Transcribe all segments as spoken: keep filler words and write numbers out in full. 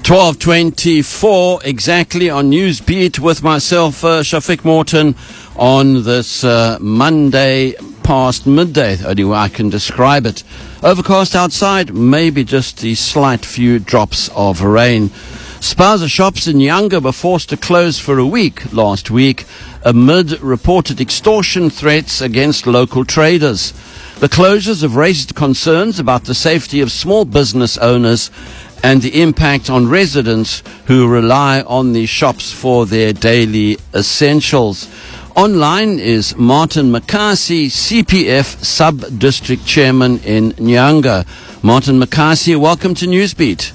twelve twenty-four exactly on Newsbeat with myself, uh, Shafiq Morton, on this uh, Monday past midday, the only way I can describe it. Overcast outside, maybe just the slight few drops of rain. Spaza shops in Nyanga were forced to close for a week last week amid reported extortion threats against local traders. The closures have raised concerns about the safety of small business owners and the impact on residents who rely on the shops for their daily essentials. Online is Martin Makasi, C P F Sub-District Chairman in Nyanga. Martin Makasi, welcome to Newsbeat.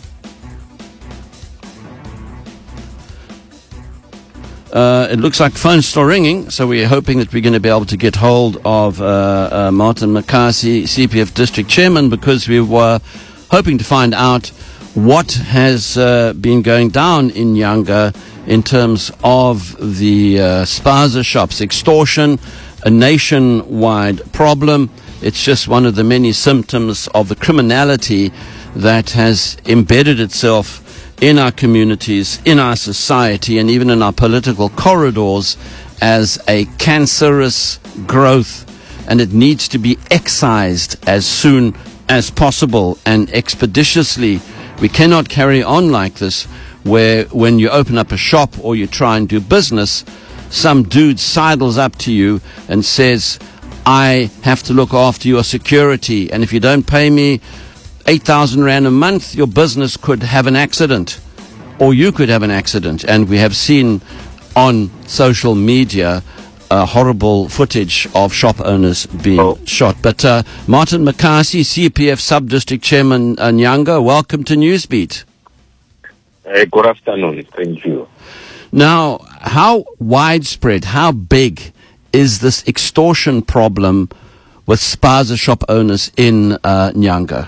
Uh, it looks like phone's still ringing, so we're hoping that we're going to be able to get hold of uh, uh, Martin Makasi, C P F District Chairman, because we were hoping to find out what has uh, been going down in Nyanga in terms of the uh, spaza shops. Extortion, a nationwide problem. It's just one of the many symptoms of the criminality that has embedded itself in our communities, in our society, and even in our political corridors as a cancerous growth, and it needs to be excised as soon as possible and expeditiously. We cannot carry on like this, where when you open up a shop or you try and do business, some dude sidles up to you and says, I have to look after your security, and if you don't pay me eight thousand rand a month, your business could have an accident, or you could have an accident. And we have seen on social media uh, horrible footage of shop owners being oh. shot. But uh, Martin Makasi, C P F Sub-District Chairman uh, Nyanga, welcome to Newsbeat. Uh, good afternoon. Thank you. Now, how widespread, how big is this extortion problem with spaza shop owners in uh, Nyanga?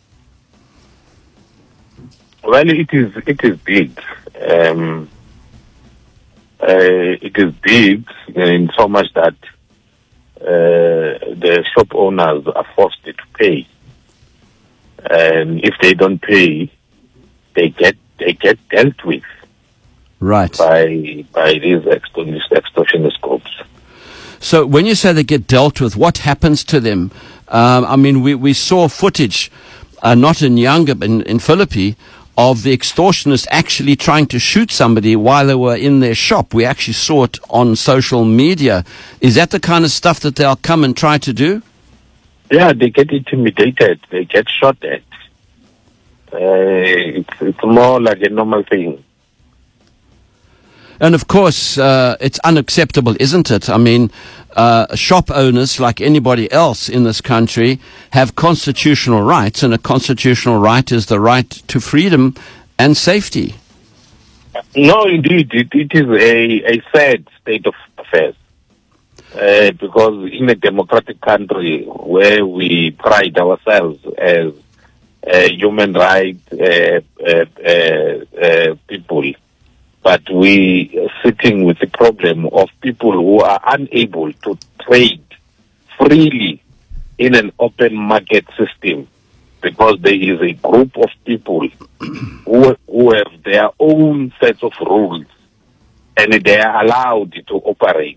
Well, it is it is big. Um, uh, it is big in so much that uh, the shop owners are forced to pay, and if they don't pay, they get they get dealt with right by by these extortionist groups. So when you say they get dealt with, what happens to them? Um, I mean, we we saw footage, uh, not in Nyanga, but in, in Philippi, of the extortionists actually trying to shoot somebody while they were in their shop. We actually saw it on social media. Is that the kind of stuff that they'll come and try to do? Yeah, they get intimidated. They get shot at. Uh, it's, it's more like a normal thing. And of course, uh, it's unacceptable, isn't it? I mean, uh, shop owners, like anybody else in this country, have constitutional rights, and a constitutional right is the right to freedom and safety. No, indeed, it, it is a, a sad state of affairs. Uh, because in a democratic country where we pride ourselves as uh, human rights uh, uh, uh, uh, people, but we are sitting with the problem of people who are unable to trade freely in an open market system, because there is a group of people who, who have their own sets of rules, and they are allowed to operate.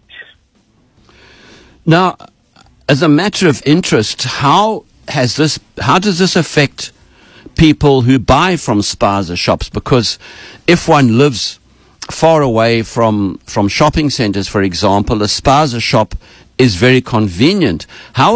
Now, as a matter of interest, how has this? How does this affect people who buy from spaza shops? Because if one lives far away from, from shopping centers, for example, a spaza shop is very convenient. How